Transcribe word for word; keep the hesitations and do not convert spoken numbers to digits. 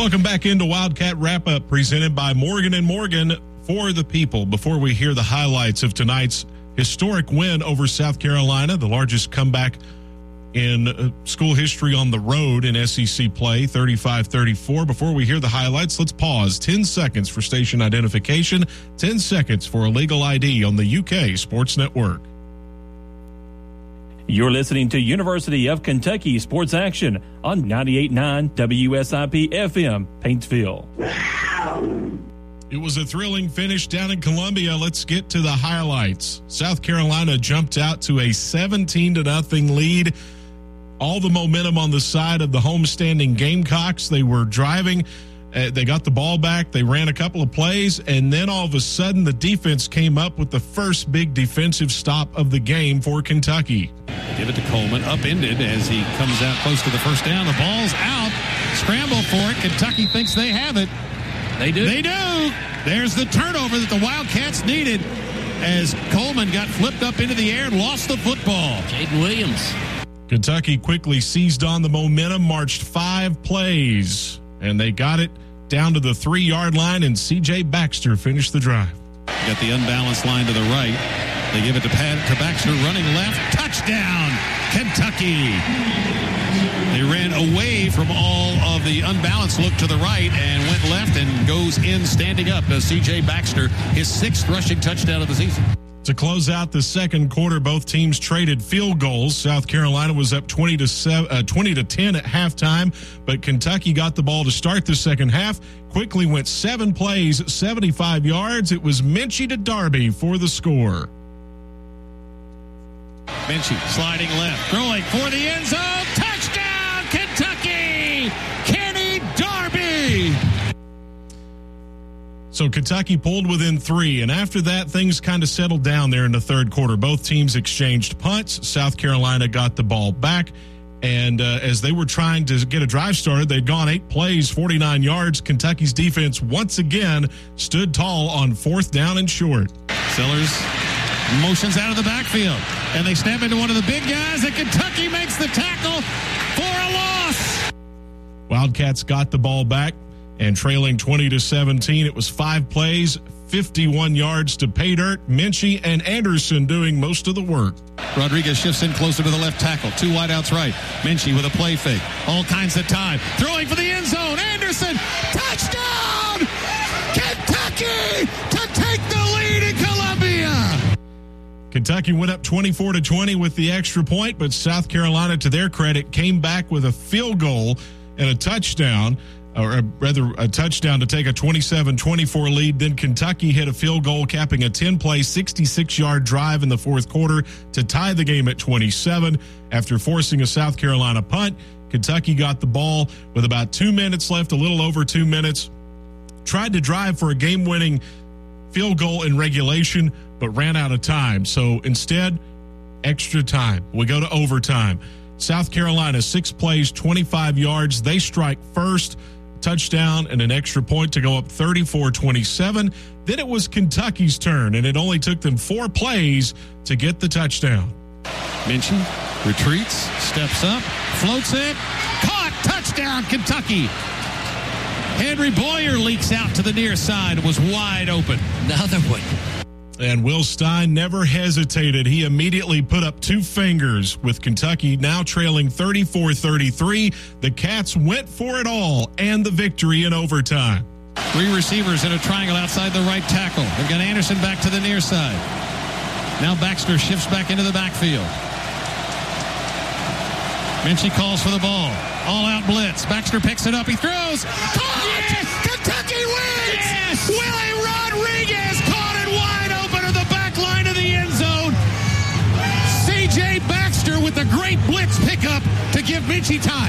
Welcome back into Wildcat Wrap-Up, presented by Morgan and Morgan for the people. Before we hear the highlights of tonight's historic win over South Carolina, the largest comeback in school history on the road in S E C play, thirty-five thirty-four. Before we hear the highlights, let's pause ten seconds for station identification, ten seconds for a legal I D on the U K Sports Network. You're listening to University of Kentucky Sports Action on ninety-eight point nine W S I P F M, Paintsville. It was a thrilling finish down in Columbia. Let's get to the highlights. South Carolina jumped out to a seventeen to nothing lead. All the momentum on the side of the homestanding Gamecocks. They were driving. Uh, they got the ball back. They ran a couple of plays, and then all of a sudden the defense came up with the first big defensive stop of the game for Kentucky. They give it to Coleman, upended as he comes out close to the first down. The ball's out. Scramble for it. Kentucky thinks they have it. They do. They do. There's the turnover that the Wildcats needed as Coleman got flipped up into the air and lost the football. Jaden Williams. Kentucky quickly seized on the momentum, marched five plays, and they got it down to the three-yard line, and C J Baxter finished the drive. Got the unbalanced line to the right. They give it to Pat, to Baxter, running left. Touchdown, Kentucky. They ran away from all of the unbalanced look to the right and went left and goes in standing up as C J Baxter, his sixth rushing touchdown of the season. To close out the second quarter, both teams traded field goals. South Carolina was up twenty to ten at halftime, but Kentucky got the ball to start the second half. Quickly went seven plays, seventy-five yards. It was Minchie to Darby for the score. Minchie sliding left, throwing for the end zone. Touchdown, Kentucky! Kenny Darby! So Kentucky pulled within three, and after that, things kind of settled down there in the third quarter. Both teams exchanged punts. South Carolina got the ball back, and uh, as they were trying to get a drive started, they'd gone eight plays, forty-nine yards. Kentucky's defense once again stood tall on fourth down and short. Sellers motions out of the backfield, and they snap into one of the big guys, and Kentucky makes the tackle for a loss. Wildcats got the ball back. And trailing twenty to seventeen, it was five plays, fifty-one yards to pay dirt. Minchie and Anderson doing most of the work. Rodriguez shifts in closer to the left tackle. Two wideouts right. Minchie with a play fake. All kinds of time. Throwing for the end zone. Anderson. Touchdown! Kentucky to take the lead in Columbia. Kentucky went up twenty-four to twenty with the extra point, but South Carolina, to their credit, came back with a field goal and a touchdown. Or rather, a touchdown to take a twenty-seven twenty-four lead. Then Kentucky hit a field goal, capping a ten-play, sixty-six-yard drive in the fourth quarter to tie the game at twenty-seven. After forcing a South Carolina punt, Kentucky got the ball with about two minutes left, a little over two minutes. Tried to drive for a game-winning field goal in regulation, but ran out of time. So instead, extra time. We go to overtime. South Carolina, six plays, twenty-five yards. They strike first. Touchdown and an extra point to go up thirty-four twenty-seven. Then it was Kentucky's turn, and it only took them four plays to get the touchdown. Minchie retreats, steps up, floats it, caught, touchdown, Kentucky. Henry Boyer leaks out to the near side, was wide open. Another one. And Will Stein never hesitated. He immediately put up two fingers with Kentucky now trailing thirty-four thirty-three. The Cats went for it all and the victory in overtime. Three receivers in a triangle outside the right tackle. They've got Anderson back to the near side. Now Baxter shifts back into the backfield. Minchie calls for the ball. All out blitz. Baxter picks it up. He throws. Caught! Yes! Kentucky wins! Yes! Willie Rodriguez caught it wide open to the back line of the end zone. C J Baxter with a great blitz pickup to give Minchie time.